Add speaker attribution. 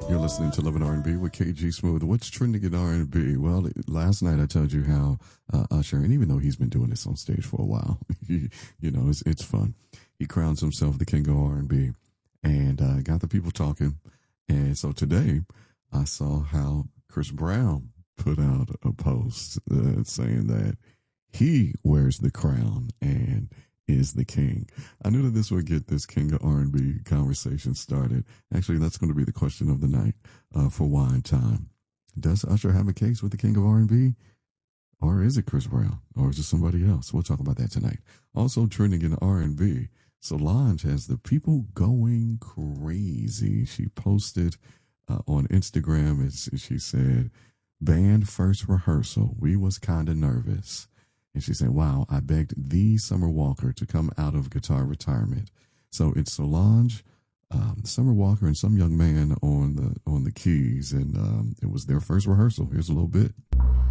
Speaker 1: You're listening to Love and R&B with KG Smooth. What's trending in R&B? Well, last night I told you how Usher, and even though he's been doing this on stage for a while, it's fun. He crowns himself the king of R&B and got the people talking. And so today I saw how Chris Brown put out a post saying that he wears the crown and is the king. I knew that this would get this king of R&B conversation started. Actually, that's going to be the question of the night for Wine Time. Does Usher have a case with the king of R&B? Or is it Chris Brown? Or is it somebody else? We'll talk about that tonight. Also trending in R&B, Solange has the people going crazy. She posted on Instagram, and she said, band first rehearsal. We was kind of nervous. And she said, wow, I begged the Summer Walker to come out of guitar retirement. So it's Solange, Summer Walker, and some young man on the keys. And it was their first rehearsal. Here's a little bit.